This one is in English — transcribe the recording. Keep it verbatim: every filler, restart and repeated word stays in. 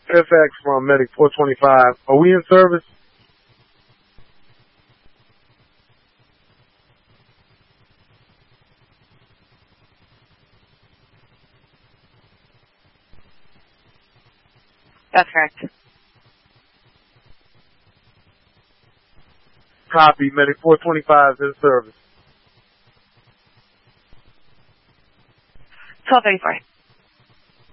Fairfax from Medic four twenty-five. Are we in service? That's correct. Copy. Medic four twenty-five is in service. twelve thirty-four.